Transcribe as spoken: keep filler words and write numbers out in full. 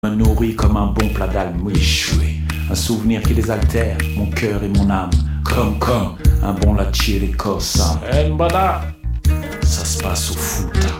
Me nourrit comme un bon plat d'almes, oui, choué. Un souvenir qui désaltère mon cœur et mon âme. Comme, comme un bon lacier d'écorce. Ça se passe au Fouta.